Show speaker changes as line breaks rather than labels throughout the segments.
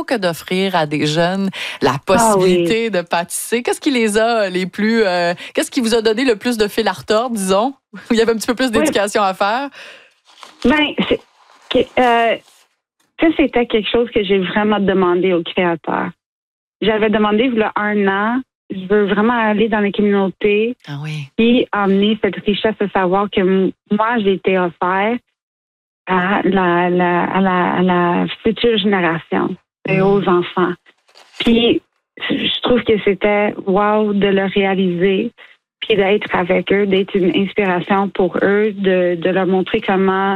plutôt que d'offrir à des jeunes la possibilité de pâtisser? Qu'est-ce qui les a les plus... qu'est-ce qui vous a donné le plus de fil à retordre, disons? Il y avait un petit peu plus d'éducation à faire?
Ça, c'était quelque chose que j'ai vraiment demandé aux créateurs. J'avais demandé, il y a 1 an, je veux vraiment aller dans les communautés et emmener cette richesse de savoir que moi, j'ai été offert à la future génération et aux enfants. Puis, je trouve que c'était wow de le réaliser, puis d'être avec eux, d'être une inspiration pour eux, de leur montrer comment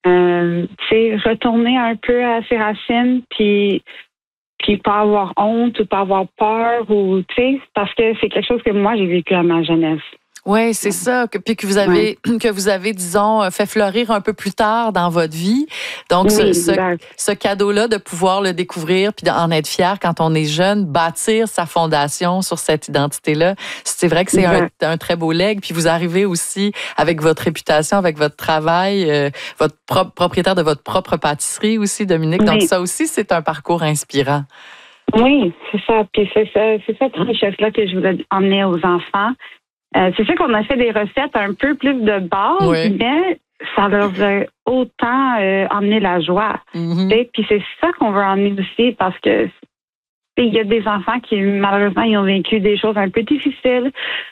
retourner un peu à ses racines, puis pas avoir honte ou pas avoir peur, ou parce que c'est quelque chose que moi, j'ai vécu à ma jeunesse.
Oui, c'est ça. Puis que vous avez, disons, fait fleurir un peu plus tard dans votre vie. Donc, ce cadeau-là, de pouvoir le découvrir puis d'en être fier quand on est jeune, bâtir sa fondation sur cette identité-là, c'est vrai que c'est un très beau legs. Puis vous arrivez aussi avec votre réputation, avec votre travail, votre propriétaire de votre propre pâtisserie aussi, Dominique. Donc, ça aussi, c'est un parcours inspirant.
Oui, c'est ça. Puis c'est cette richesse-là que je voulais emmener aux enfants. C'est sûr qu'on a fait des recettes un peu plus de base, mais ça leur a autant emmené la joie. Puis c'est ça qu'on veut emmener aussi, parce que il y a des enfants qui, malheureusement, ils ont vécu des choses un peu difficiles.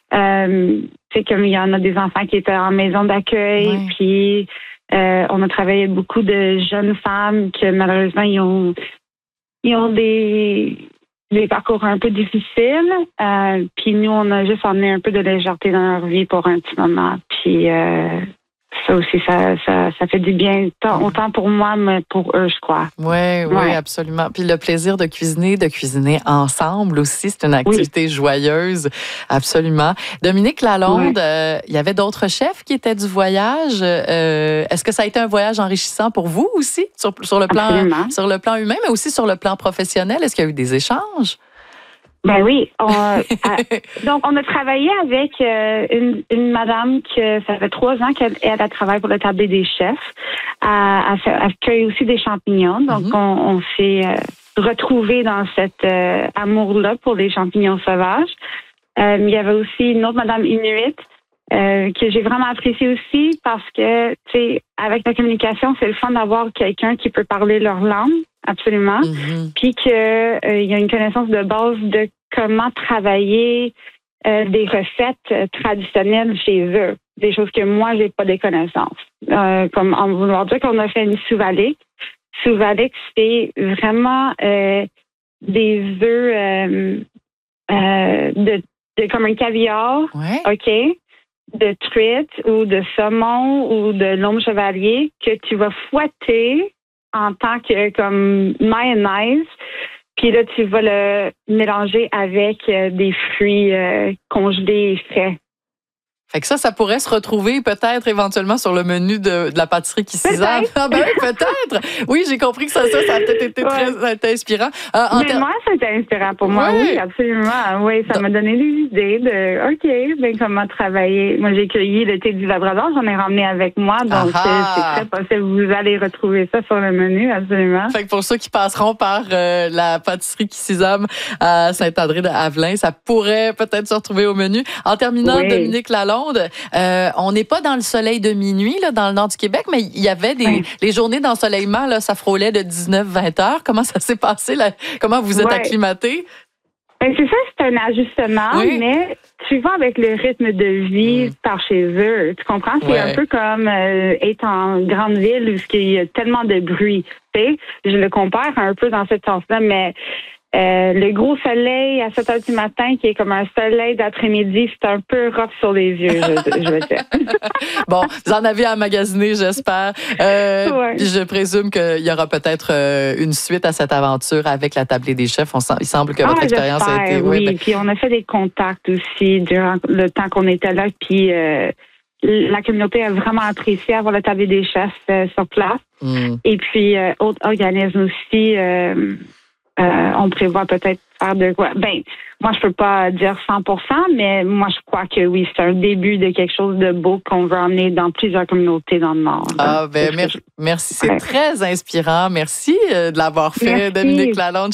Comme il y en a des enfants qui étaient en maison d'accueil, puis on a travaillé beaucoup de jeunes femmes que, malheureusement, ils ont des parcours un peu difficiles. Puis nous, on a juste emmené un peu de légèreté dans leur vie pour un petit moment. Puis ça aussi, ça fait du bien, autant pour moi, mais pour eux, je crois.
Oui, absolument. Puis le plaisir de cuisiner ensemble aussi, c'est une activité joyeuse, absolument. Dominique Lalonde, il y avait d'autres chefs qui étaient du voyage. Est-ce que ça a été un voyage enrichissant pour vous aussi, sur le plan humain, mais aussi sur le plan professionnel? Est-ce qu'il y a eu des échanges?
Ben oui. Donc, on a travaillé avec une madame que ça fait 3 ans qu'elle a travaillé pour le tablier des chefs. Elle cueille aussi des champignons. Donc, on s'est retrouvés dans cet amour-là pour les champignons sauvages. Il y avait aussi une autre madame Inuit que j'ai vraiment appréciée aussi, parce que, tu sais, avec la communication, c'est le fun d'avoir quelqu'un qui peut parler leur langue, absolument, puis qu'il y a une connaissance de base de comment travailler des recettes traditionnelles chez eux, des choses que moi, j'ai pas des connaissances. Comme on va dire qu'on a fait une souvalique. Souvalique, c'est vraiment des œufs de comme un caviar, de truite ou de saumon ou de l'homme chevalier que tu vas fouetter en tant que comme mayonnaise. Puis là, tu vas le mélanger avec des fruits congelés et frais.
Fait que ça pourrait se retrouver peut-être éventuellement sur le menu de la pâtisserie qui s'isame. Ah ben oui, peut-être. Oui, j'ai compris que ça a peut-être été très inspirant.
Mais moi, c'était inspirant pour moi. Oui, absolument. Oui, ça m'a donné des idées de comment travailler. Moi, j'ai cueilli le thé du Labrador, j'en ai ramené avec moi, donc c'est très possible. Vous allez retrouver ça sur le menu, absolument.
Fait que pour ceux qui passeront par la pâtisserie qui s'isame à Saint-André-de-Havelin, ça pourrait peut-être se retrouver au menu. En terminant, Dominique Lalonde, on n'est pas dans le soleil de minuit là, dans le nord du Québec, mais il y avait les journées d'ensoleillement, là, ça frôlait de 19-20 heures. Comment ça s'est passé? Là? Comment vous êtes acclimaté?
Ben, c'est ça, c'est un ajustement, mais tu vas avec le rythme de vie par chez eux. Tu comprends? C'est un peu comme être en grande ville où il y a tellement de bruit. Tu sais, je le compare un peu dans ce sens-là, mais le gros soleil à 7 heures du matin, qui est comme un soleil d'après-midi, c'est un peu rough sur les yeux, je veux dire.
Bon, vous en avez à magasiner, j'espère. Je présume qu'il y aura peut-être une suite à cette aventure avec la tablée des chefs. Il semble que votre expérience a été...
Oui, puis on a fait des contacts aussi durant le temps qu'on était là, puis la communauté a vraiment apprécié avoir la tablée des chefs sur place. Et puis, autres organismes aussi... on prévoit peut-être faire de quoi. Ben, moi, je peux pas dire 100%, mais moi, je crois que oui, c'est un début de quelque chose de beau qu'on veut emmener dans plusieurs communautés dans le Nord.
Merci. C'est très inspirant. Merci de l'avoir fait, Dominique Lalonde.